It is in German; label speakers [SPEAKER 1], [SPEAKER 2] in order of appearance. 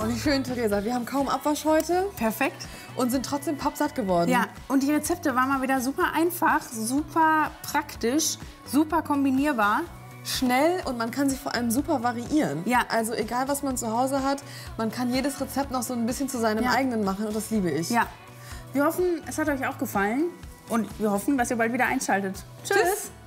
[SPEAKER 1] Oh, wie schön, Theresa. Wir haben kaum Abwasch heute.
[SPEAKER 2] Perfekt.
[SPEAKER 1] Und sind trotzdem pappsatt geworden.
[SPEAKER 2] Ja, und die Rezepte waren mal wieder super einfach, super praktisch, super kombinierbar.
[SPEAKER 1] Schnell und man kann sie vor allem super variieren.
[SPEAKER 2] Ja.
[SPEAKER 1] Also egal, was man zu Hause hat, man kann jedes Rezept noch so ein bisschen zu seinem eigenen machen und das liebe ich.
[SPEAKER 2] Ja. Wir hoffen, es hat euch auch gefallen und wir hoffen, dass ihr bald wieder einschaltet. Tschüss.